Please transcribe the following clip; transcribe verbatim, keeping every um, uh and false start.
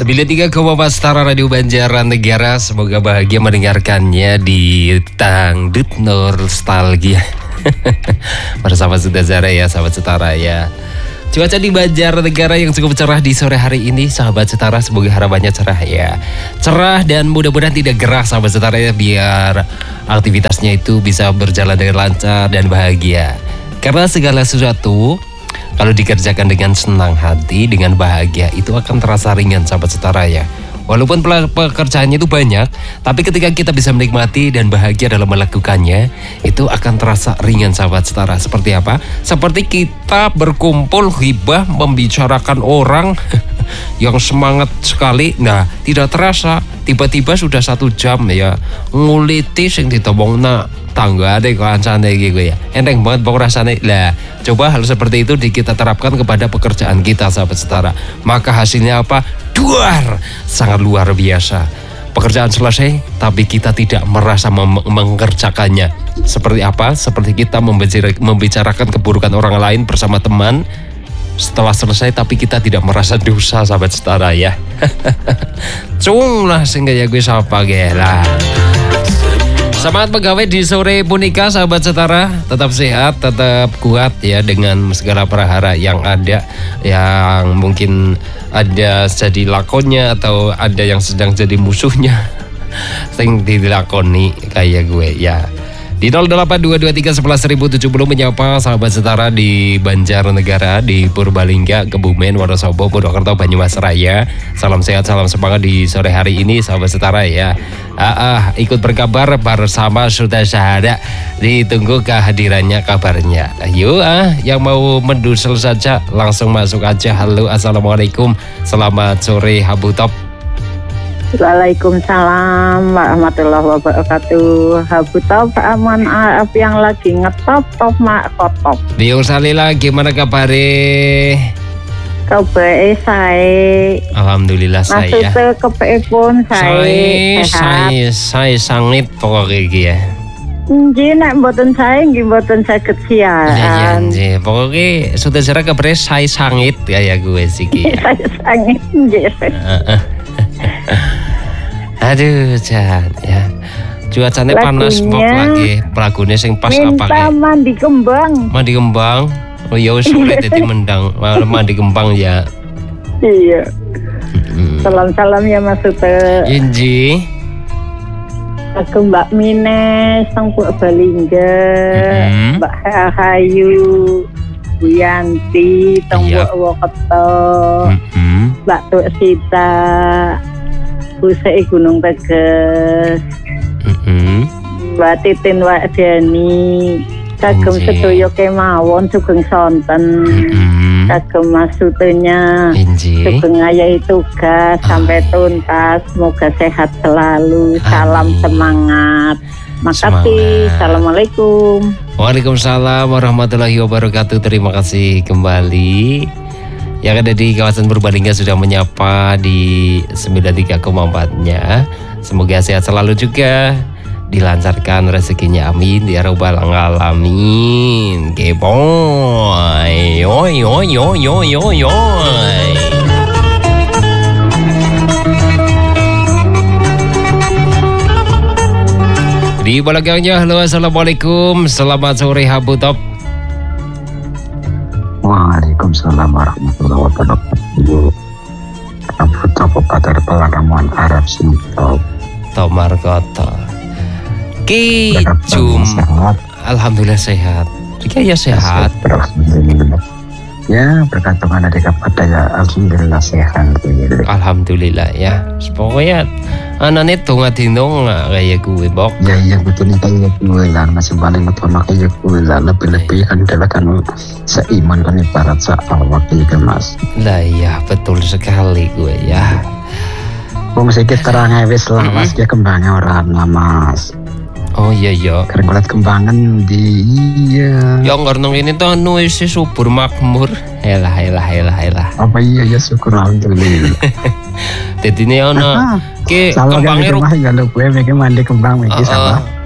sembilan tiga koma empat Setara Radio Banjarnegara. Semoga bahagia mendengarkannya di Dangdut Nostalgia. Bersama Sudah Zara ya, sahabat Setara ya. Cuaca di Banjarnegara yang cukup cerah di sore hari ini, sahabat Setara. Semoga harapannya cerah ya. Cerah dan mudah-mudahan tidak gerah, sahabat Setara ya. Biar aktivitasnya itu bisa berjalan dengan lancar dan bahagia. Karena segala sesuatu kalau dikerjakan dengan senang hati, dengan bahagia, itu akan terasa ringan, sahabat Setara ya. Walaupun pekerjaannya itu banyak, tapi ketika kita bisa menikmati dan bahagia dalam melakukannya, itu akan terasa ringan, sahabat Setara. Seperti apa? Seperti kita berkumpul hibah membicarakan orang yang semangat sekali. Nah, tidak terasa tiba-tiba sudah satu jam ya nguliti sing ditomongna tangga deh kancane gitu ya. Enteng banget pokok rasanya. Lah, coba hal seperti itu di kita terapkan kepada pekerjaan kita, sahabat Setara. Maka hasilnya apa? Duar, sangat luar biasa. Pekerjaan selesai, tapi kita tidak merasa mem- mengerjakannya. Seperti apa? Seperti kita membicarakan keburukan orang lain bersama teman. Setelah selesai, tapi kita tidak merasa dosa, sahabat Setara ya. Cung lah, sehingga ya gue sapa lah. Semangat pegawai di sore punika, sahabat Setara. Tetap sehat, tetap kuat ya dengan segala perahara yang ada. Yang mungkin ada jadi lakonnya atau ada yang sedang jadi musuhnya. Sing dilakoni kayak gue ya. Di nol delapan dua dua tiga satu satu nol tujuh nol menyapa sahabat Setara di Banjarnegara, di Purbalingga, Kebumen, Wonosobo, Purwokerto, Banyumas Raya. Salam sehat, salam semangat di sore hari ini, sahabat Setara ya. Ah, ah, ikut berkabar bersama Sudah Zara. Ditunggu kehadirannya kabarnya. Ayo ah, yang mau mendusel saja langsung masuk aja. Halo, assalamualaikum, selamat sore Habu Top. Waalaikumsalam warahmatullahi wabarakatuh. Habu Top, aman Aaf yang lagi ngetop top mak kotop. Biung Salila, gimana kabarnya? Kabarnya saya. Alhamdulillah saya. Maksudnya kepeipun saya sehat. Saya saya sangit pokoknya iki ya. Nggih nek mboten saya nggih mboten saged siaran. Iya nggih, pokoknya Sudah Zara kabarnya saya sangit kayak gue sih ya. Saya sangit nggih. Aduh, Jan ya. Cuacanya panas pok lagi. Lagunya sing pas apa minta mandi kembang. Mandi kembang. Oh ya sulit jadi mendang. Mandi kembang ya. Iya. Salam-salam ya Mas Sute. Inji. Aku Mbak Mines, sang Purbalingga, mm-hmm. Mbak Hayu, Bu Yanti, Tong iya. Wokerto, mm-hmm. Mbak Tuk Sita, Bu Sei Gunung Teges, mm-hmm. Mbak Titin Wak Dani, kagem sedaya kemawon sugeng sonten, mm-hmm. kagem maksudnya sugeng ngayahi tugas ah. sampai tuntas. Semoga sehat selalu. Amin. Salam semangat. Makasih. Assalamualaikum. Waalaikumsalam warahmatullahi wabarakatuh. Terima kasih kembali. Yang ada di kawasan Purbalingga sudah menyapa di sembilan tiga koma empat-nya. Semoga sehat selalu juga. Dilancarkan rezekinya, amin ya rabbal alamin. Geboy, oi oi oi oi oi oi. Di belakangnya, halo assalamualaikum, selamat sore Habu Top. Waalaikumsalam warahmatullahi wabarakatuh. Habu Top Padar Pelaramuan Arab Sintok. Tomar Kota. Ki Jum, alhamdulillah sehat. Jika ya sehat. Ya berkat Tuhan ada kepada ya alhamdulillah sehat. Alhamdulillah ya. Pokoknya anaknya tunga dinong kayak gue bok. Ya iya betul nih kayak gue lah. Masih paling utama kayak gue lah. Lebih-lebih kan adalah kan seiman kan ibarat seawak gitu mas. Lah iya betul sekali gue ya. Bung sedikit terang wis lah mas dia kembangnya orang mas. Oh iya iya. Karena ngeliat kembangan di iya. Yang karena ini tuh anu isi subur makmur. Helah helah helah helah. Apa iya ya syukur alhamdulillah. Jadi ini ono ke kembangnya rumah ya lu gue bikin mandi kembang iki sama.